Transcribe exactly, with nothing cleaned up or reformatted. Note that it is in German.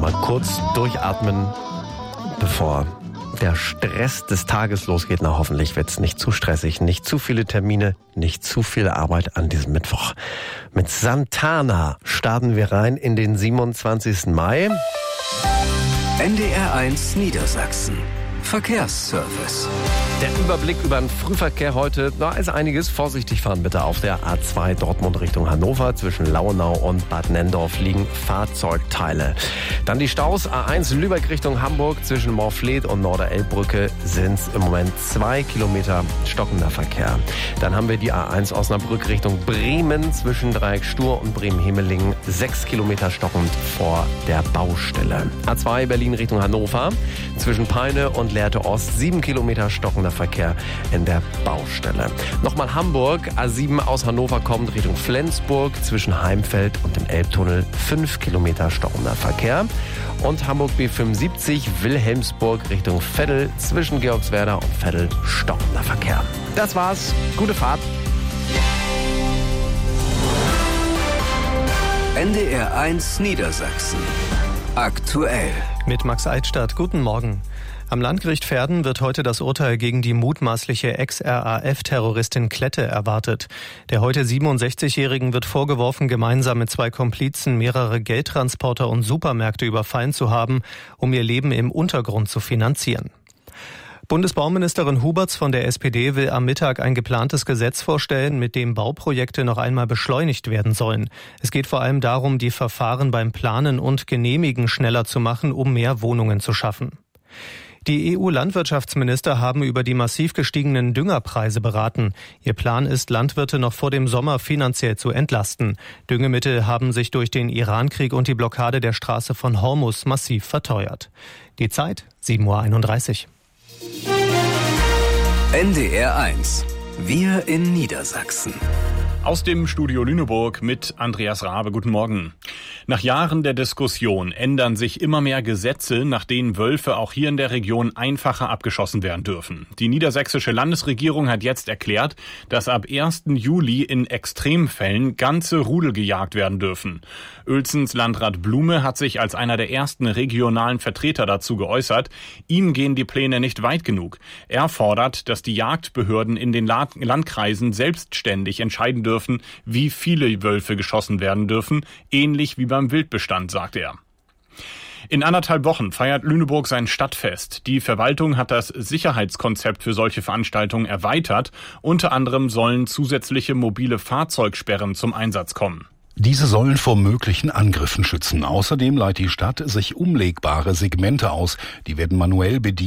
mal kurz durchatmen, bevor der Stress des Tages losgeht. Na, hoffentlich wird es nicht zu stressig, nicht zu viele Termine, nicht zu viel Arbeit an diesem Mittwoch. Mit Santana starten wir rein in den siebenundzwanzigsten Mai. N D R eins Niedersachsen. Verkehrsservice. Der Überblick über den Frühverkehr heute, da ist einiges. Vorsichtig fahren bitte auf der A zwei Dortmund Richtung Hannover. Zwischen Lauenau und Bad Nenndorf liegen Fahrzeugteile. Dann die Staus. A eins Lübeck Richtung Hamburg. Zwischen Morfleet und Norderelbbrücke sind es im Moment zwei Kilometer stockender Verkehr. Dann haben wir die A eins Osnabrück Richtung Bremen. Zwischen Dreieck Stur und Bremen-Hemelingen sechs Kilometer stockend vor der Baustelle. A zwei Berlin Richtung Hannover. Zwischen Peine und Lehrte Ost sieben Kilometer stockender Verkehr in der Baustelle. Nochmal Hamburg, A sieben aus Hannover kommt Richtung Flensburg, zwischen Heimfeld und dem Elbtunnel fünf Kilometer stockender Verkehr. Und Hamburg B fünfundsiebzig Wilhelmsburg Richtung Veddel, zwischen Georgswerda und Veddel stockender Verkehr. Das war's, gute Fahrt. N D R eins Niedersachsen. Aktuell. Mit Max Eidstadt, guten Morgen. Am Landgericht Verden wird heute das Urteil gegen die mutmaßliche Ex-R A F-Terroristin Klette erwartet. Der heute siebenundsechzigjährigen wird vorgeworfen, gemeinsam mit zwei Komplizen mehrere Geldtransporter und Supermärkte überfallen zu haben, um ihr Leben im Untergrund zu finanzieren. Bundesbauministerin Huberts von der S P D will am Mittag ein geplantes Gesetz vorstellen, mit dem Bauprojekte noch einmal beschleunigt werden sollen. Es geht vor allem darum, die Verfahren beim Planen und Genehmigen schneller zu machen, um mehr Wohnungen zu schaffen. Die E U-Landwirtschaftsminister haben über die massiv gestiegenen Düngerpreise beraten. Ihr Plan ist, Landwirte noch vor dem Sommer finanziell zu entlasten. Düngemittel haben sich durch den Irankrieg und die Blockade der Straße von Hormuz massiv verteuert. Die Zeit sieben Uhr einunddreißig. N D R eins. Wir in Niedersachsen. Aus dem Studio Lüneburg mit Andreas Rabe. Guten Morgen. Nach Jahren der Diskussion ändern sich immer mehr Gesetze, nach denen Wölfe auch hier in der Region einfacher abgeschossen werden dürfen. Die niedersächsische Landesregierung hat jetzt erklärt, dass ab ersten Juli in Extremfällen ganze Rudel gejagt werden dürfen. Uelzens Landrat Blume hat sich als einer der ersten regionalen Vertreter dazu geäußert. Ihm gehen die Pläne nicht weit genug. Er fordert, dass die Jagdbehörden in den Landkreisen selbstständig entscheiden dürfen, wie viele Wölfe geschossen werden dürfen, ähnlich wie beim Wildbestand, sagt er. In anderthalb Wochen feiert Lüneburg sein Stadtfest. Die Verwaltung hat das Sicherheitskonzept für solche Veranstaltungen erweitert. Unter anderem sollen zusätzliche mobile Fahrzeugsperren zum Einsatz kommen. Diese sollen vor möglichen Angriffen schützen. Außerdem leiht die Stadt sich umlegbare Segmente aus. Die werden manuell bedient.